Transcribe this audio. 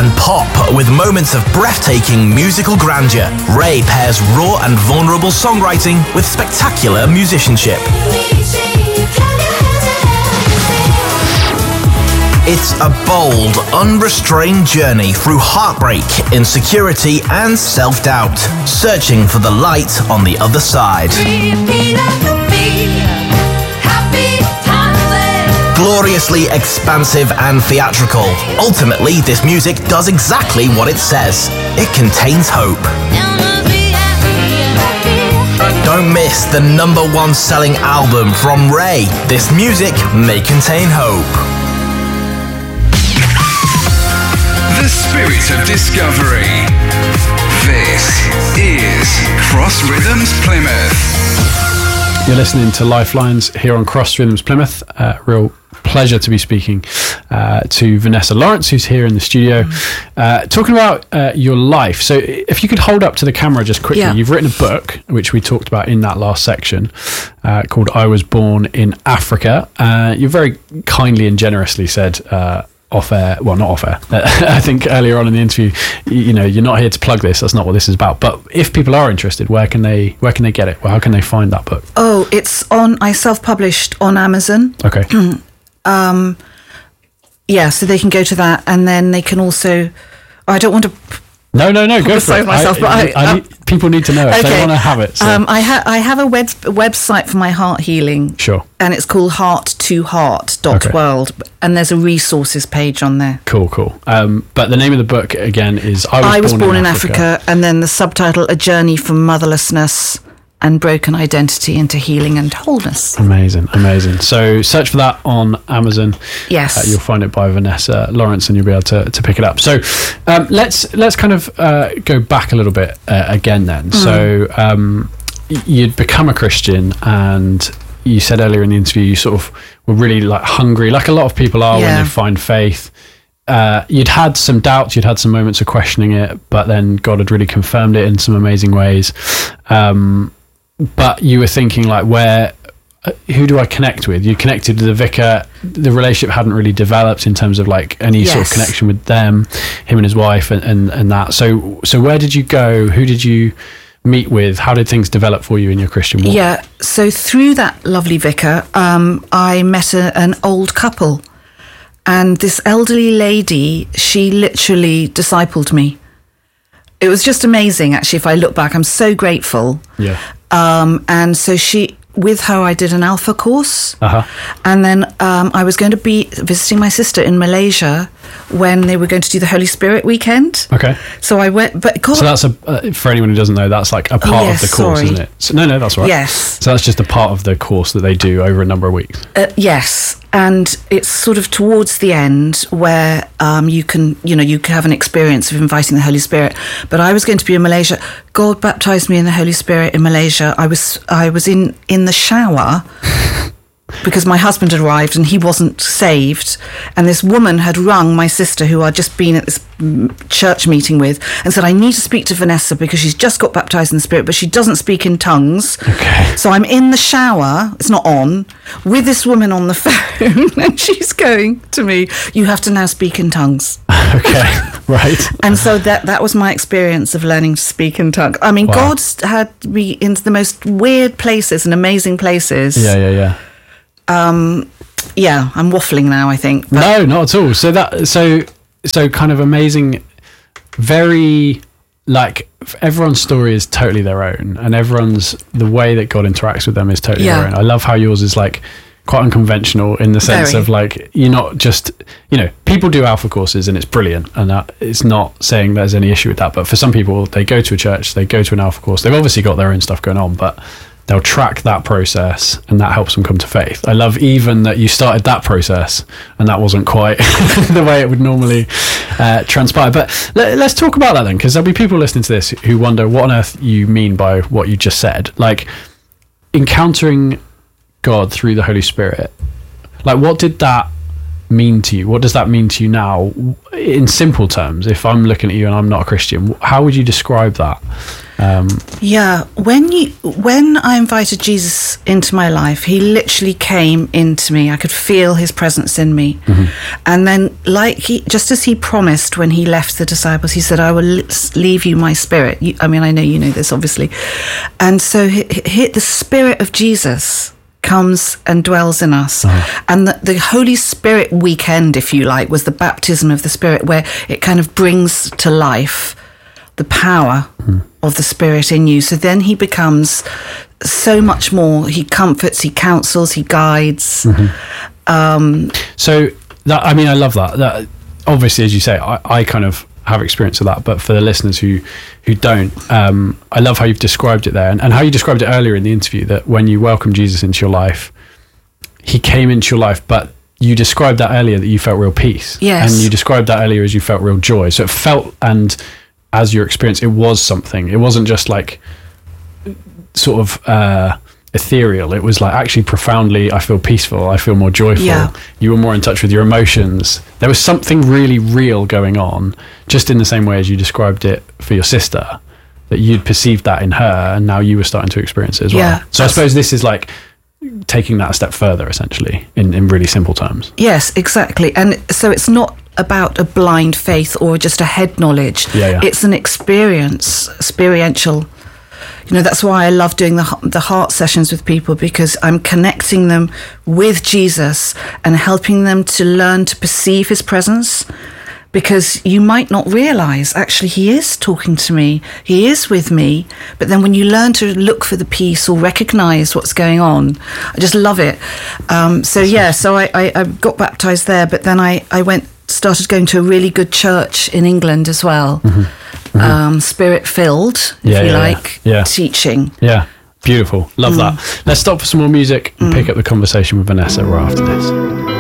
and pop with moments of breathtaking musical grandeur. Ray pairs raw and vulnerable songwriting with spectacular musicianship. It's a bold, unrestrained journey through heartbreak, insecurity, and self-doubt, searching for the light on the other side. Gloriously expansive and theatrical. Ultimately, this music does exactly what it says. It contains hope. Don't miss the #1 selling album from Ray. This music may contain hope. The spirit of discovery. This is Cross Rhythms Plymouth. You're listening to Lifelines here on Cross Rhythms Plymouth. Real pleasure to be speaking to Vanessa Lawrence, who's here in the studio, talking about your life. So if you could hold up to the camera just quickly. You've written a book, which we talked about in that last section, called I Was Born in Africa. You very kindly and generously said off air, well, not off air, I think earlier on in the interview, you're not here to plug this, that's not what this is about, but if people are interested, where can they get it? How can they find that book? It's I self-published on Amazon. Okay. So they can go to that, and then they can also, I don't want to No, go for it. Myself, people need to know if they want to have it. So. I have a website for my heart healing. Sure. And it's called heart2heart.world, and there's a resources page on there. Cool. But the name of the book, again, is I Was Born in Africa. And then the subtitle, A Journey from Motherlessness and Broken Identity into Healing and Wholeness. Amazing. So search for that on Amazon. Yes. You'll find it by Vanessa Lawrence, and you'll be able to pick it up. So let's kind of go back a little bit again then. So you'd become a Christian, and you said earlier in the interview you sort of were really like hungry, like a lot of people are when they find faith. You'd had some doubts, you'd had some moments of questioning it, but then God had really confirmed it in some amazing ways. But you were thinking like, who do I connect with? You connected to the vicar. The relationship hadn't really developed in terms of like any sort of connection with him and his wife and that. So where did you go? Who did you meet with? How did things develop for you in your Christian walk? Yeah, so through that lovely vicar, I met an old couple. And this elderly lady, she literally discipled me. It was just amazing, actually, if I look back. I'm so grateful. Yeah. And so with her, I did an Alpha course. And then I was going to be visiting my sister in Malaysia when they were going to do the Holy Spirit weekend. Okay. So I went, but God. So that's for anyone who doesn't know, that's like a part of the course, isn't it? So, no, that's right. Yes. So that's just a part of the course that they do over a number of weeks. Yes. And it's sort of towards the end where you can have an experience of inviting the Holy Spirit. But I was going to be in Malaysia. God baptized me in the Holy Spirit in Malaysia. I was in the shower because my husband had arrived and he wasn't saved. And this woman had rung my sister, who I'd just been at this church meeting with, and said, I need to speak to Vanessa because she's just got baptized in the Spirit, but she doesn't speak in tongues. Okay. So I'm in the shower, it's not on, with this woman on the phone, and she's going to me, you have to now speak in tongues. Okay, right. And so that was my experience of learning to speak in tongues. I mean, God had me into the most weird places and amazing places. Yeah. I'm waffling now, I think. No, not at all. So kind of amazing, very, like, everyone's story is totally their own, and the way that God interacts with them is totally their own. I love how yours is like quite unconventional in the sense of like, you're not just, people do Alpha courses and it's brilliant, and it's not saying there's any issue with that, but for some people, they go to a church, they go to an Alpha course, they've obviously got their own stuff going on, but they'll track that process and that helps them come to faith. I love even that you started that process and that wasn't quite the way it would normally transpire. But let's talk about that then, because there'll be people listening to this who wonder what on earth you mean by what you just said. Like, encountering God through the Holy Spirit, like, what did that mean to you? What does that mean to you now in simple terms? If I'm looking at you and I'm not a Christian, how would you describe that When I invited Jesus into my life, he literally came into me. I could feel his presence in me. And then, just as he promised when he left the disciples, he said, I will leave you my spirit. I know you know this, obviously. And so the Spirit of Jesus comes and dwells in us. And the Holy Spirit weekend, if you like, was the baptism of the Spirit, where it kind of brings to life the power of the Spirit in you. So then he becomes so much more. He comforts, he counsels, he guides. So that, I love that obviously, as you say, I kind of have experience of that, but for the listeners who don't, I love how you've described it there, and how you described it earlier in the interview, that when you welcome Jesus into your life, he came into your life, but you described that earlier that you felt real peace. Yes. And you described that earlier as you felt real joy. So it felt, and as your experience, it was something. It wasn't just like sort of ethereal. It was like actually profoundly, I feel peaceful, I feel more joyful. Yeah. You were more in touch with your emotions. There was something really real going on, just in the same way as you described it for your sister, that you'd perceived that in her, and now you were starting to experience it as well. Yeah. So I suppose this is like taking that a step further, essentially, in really simple terms. Yes, exactly. And so it's not about a blind faith or just a head knowledge. Yeah. It's an experiential. That's why I love doing the heart sessions with people, because I'm connecting them with Jesus and helping them to learn to perceive his presence. Because you might not realize, actually, he is talking to me, he is with me. But then when you learn to look for the peace or recognize what's going on, I just love it. So I got baptized there, but then I started going to a really good church in England as well. Spirit-filled, if you like, teaching. Yeah, beautiful. Love that. Let's stop for some more music and pick up the conversation with Vanessa right after this.